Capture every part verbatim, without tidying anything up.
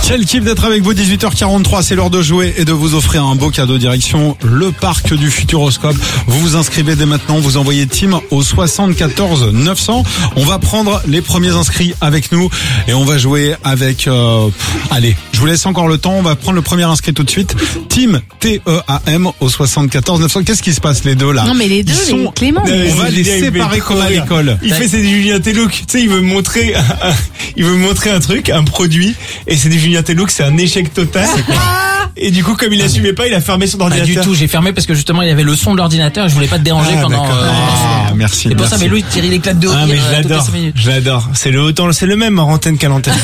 Quel kiff d'être avec vous, dix-huit heures quarante-trois, c'est l'heure de jouer et de vous offrir un beau cadeau direction le parc du Futuroscope. Vous vous inscrivez dès maintenant, vous envoyez Team au soixante-quatorze neuf cents. On va prendre les premiers inscrits avec nous et on va jouer avec... Euh, allez, je vous laisse encore le temps, on va prendre le premier inscrit tout de suite. Team T E A M au soixante-quatorze neuf cents. Qu'est-ce qui se passe les deux là? Non mais les deux, sont... les Clément. Euh, on va les séparer comme à l'école. Il fait ses Julien Telouk. Tu sais, il veut montrer, un, il veut montrer un truc, un produit, et c'est des Julien Telouk, c'est un échec total. Et du coup, comme il assumait pas, il a fermé son ordinateur. Pas du tout, j'ai fermé parce que justement il y avait le son de l'ordinateur et je voulais pas te déranger ah, pendant. Euh, ah, merci. C'est pour merci. ça, mais lui, Thierry, il éclate de haut. Ah, mais je l'adore. Je l'adore. C'est le autant, c'est le même en antenne qu'à l'antenne.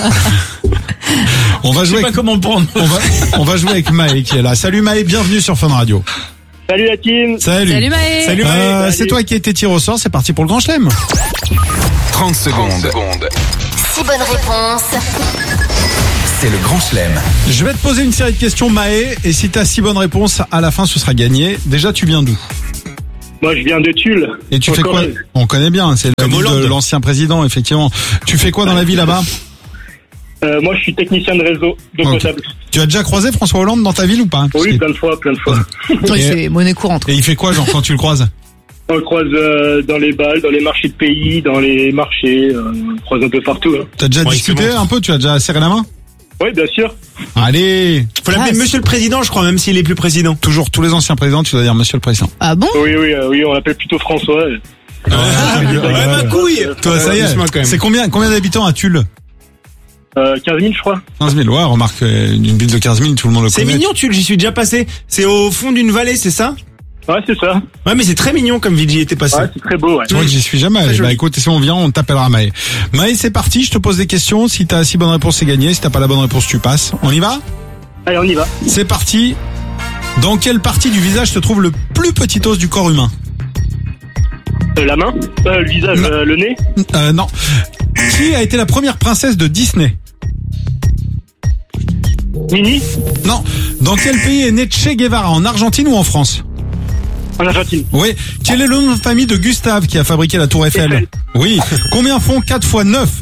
On va Je jouer. sais pas avec... comment prendre. On va, on va jouer avec Maë qui est là. Salut Maë, bienvenue sur Fun Radio. Salut la team. Salut. Salut Maë. Salut Euh, Maë. c'est toi qui as été tiré au sort, c'est parti pour le grand chelem. trente secondes. six bonnes réponses. C'est le grand chelem. Je vais te poser une série de questions Maë et si tu as six bonnes réponses, à la fin ce sera gagné. Déjà tu viens d'où? Moi je viens de Tulle. Et tu En fais quoi? Corrèze. On connaît bien, c'est la Comme ville de Hollande. l'ancien président effectivement. Tu fais quoi dans la vie là-bas? Euh, moi je suis technicien de réseau, d'eau Ok. potable. Tu as déjà croisé François Hollande dans ta ville ou pas? Parce Oui, que- plein de fois, plein de fois. Oui, Et- c'est monnaie courante. Et il fait quoi genre quand tu le croises? On le croise euh, dans les balles, dans les marchés de pays, dans les marchés, euh, on le croise un peu partout. Hein. T'as déjà Ouais, discuté il se montre. un peu? Tu as déjà serré la main? Oui, bien sûr. Allez, Faut l'appeler Ah, Monsieur le Président, je crois, même s'il est plus président. toujours tous les anciens présidents, tu dois dire Monsieur le Président. Ah bon? Oui, oui, euh, oui, on l'appelle plutôt François. Ah, ouais, ma couille. Toi, ça y Doucement, quand est. même. C'est combien, combien d'habitants à Tulle? Euh, quinze mille, je crois. quinze mille, ouais, remarque, euh, une ville de quinze mille, tout le monde le C'est connaît. mignon, tu, j'y suis déjà passé. C'est au fond d'une vallée, c'est ça? Ouais, c'est ça. Ouais, mais c'est très mignon comme ville, j'y étais passé. Ouais, c'est très beau, ouais. Tu vois que j'y suis jamais allé. Très Bah joli. écoute, si on vient, on t'appellera Maë. Maë, c'est parti, je te pose des questions. Si t'as six bonnes réponses, c'est gagné. Si t'as pas la bonne réponse, tu passes. On y va? Allez, on y va. C'est parti. Dans quelle partie du visage se trouve le plus petit os du corps humain? Euh, la main, euh, le visage, Non. euh, le nez. Euh, non. Qui a été la première princesse de Disney? Mini, Non. Dans quel pays est né Che Guevara? En Argentine ou en France? en Argentine. Oui. Quel est le nom de famille de Gustave qui a fabriqué la tour Eiffel? Eiffel. Oui. Combien font quatre fois neuf?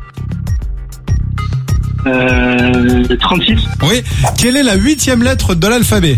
Euh, trente-six. Oui. Quelle est la huitième lettre de l'alphabet?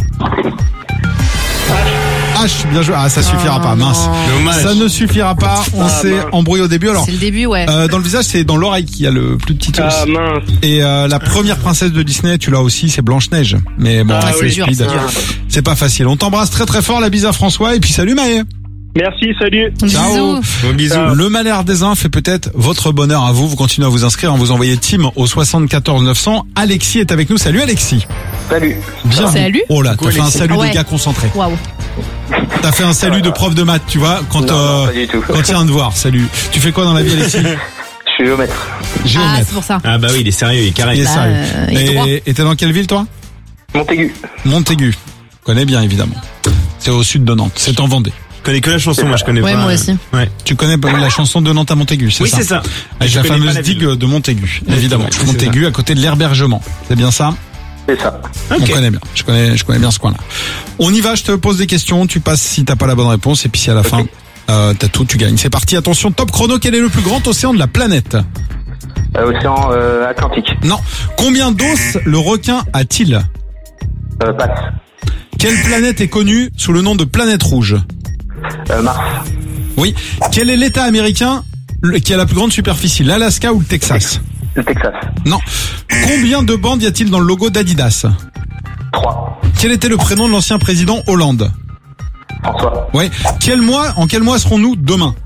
H, bien joué. Ah, ça suffira Oh, pas, mince. Dommage. Ça ne suffira pas. On Ah, s'est mince. embrouillé au début. Alors, C'est le début, ouais. euh, dans le visage, c'est dans l'oreille qu'il y a le plus petit os. Ah mince. Et euh, la première princesse de Disney, tu l'as aussi, c'est Blanche-Neige. Mais bon, Ah, c'est oui, dur, speed. c'est dur. C'est pas facile. On t'embrasse très très fort, la bise à François. Et puis salut Maë. Merci, salut. Ciao. Bisous. Bon, bisous. Le malheur des uns fait peut-être votre bonheur à vous. Vous continuez à vous inscrire, vous envoyez Team au soixante-quatorze neuf cents. Alexis est avec nous. Salut Alexis. Salut. Bien. Salut. Oh là, t'as Coucou, fait un Alexis. salut Ah ouais. de gars concentré. Waouh. T'as fait un salut de prof de maths, tu vois, quand Non, non, euh, pas du tout. quand il y a un devoir. Salut. Tu fais quoi dans la vie, Alexis? Je suis géomètre. Ah, Géomètre. c'est pour ça. Ah bah oui, il est sérieux, il est carré. Il est Bah, sérieux. euh, il est droit. Et et t'es dans quelle ville, toi? Montaigu. Montaigu. Je connais bien, évidemment. C'est au sud de Nantes. C'est en Vendée. Je connais que la chanson, moi je connais Ouais, pas. moi euh, aussi. Ouais. Tu connais pas la chanson de Nantes à Montaigu, c'est Oui, ça? c'est ça. Avec Je la connais pas fameuse la digue ville. de Montaigu, évidemment. c'est Montaigu, à côté de l'herbergement. C'est bien ça? C'est ça. On Ok. connaît bien. Je connais, je connais bien ce coin-là. On y va, je te pose des questions, tu passes si t'as pas la bonne réponse, et puis si à la fin, euh, t'as tout, tu gagnes. C'est parti, attention, top chrono, quel est le plus grand océan de la planète? Euh, océan euh, Atlantique. Non. Combien d'os le requin a-t-il? Euh, passe. Quelle planète est connue sous le nom de planète rouge? Euh, Mars. Oui. Quel est l'État américain le- qui a la plus grande superficie, l'Alaska ou le Texas? Le Texas. Non. Combien de bandes y a-t-il dans le logo d'Adidas? trois. Quel était le prénom de l'ancien président Hollande? François. Ouais. Quel mois, en quel mois serons-nous demain?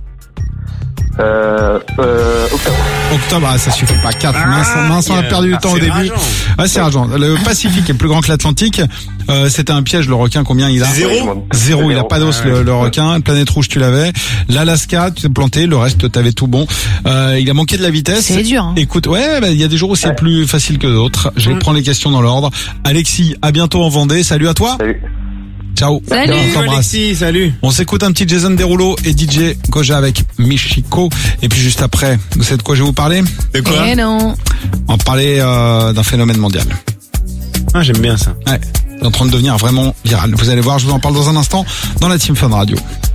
Euh, euh, octobre. Octobre, ah, ça suffit pas. quatre. Mince, mince, on a perdu du temps au c'est début. rageant. Ouais, c'est rageant. Le Pacifique est plus grand que l'Atlantique. Euh, c'était un piège, le requin, combien il a? Zéro. Zéro, il a pas d'os, le, le requin. Planète rouge, tu l'avais. L'Alaska, tu t'es planté. Le reste, t'avais tout bon. Euh, il a manqué de la vitesse. C'est dur, hein. Écoute, ouais, bah, il y a des jours où c'est plus facile que d'autres. Je vais Mm. prendre les questions dans l'ordre. Alexis, à bientôt en Vendée. Salut à toi. Salut. Ciao. Salut. On Salut t'embrasse. Alexis, salut. On s'écoute un petit Jason Derulo et D J Koja avec Michiko. Et puis juste après, vous savez de quoi je vais vous parler? De quoi? Eh non. On va parler euh, d'un phénomène mondial. Ah, j'aime bien ça. Ouais, c'est en train de devenir vraiment viral. Vous allez voir, je vous en parle dans un instant dans la Team Fun Radio.